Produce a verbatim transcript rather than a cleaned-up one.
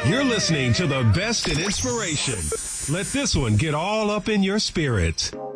You're listening to the best in inspiration. Let this one get all up in your spirit.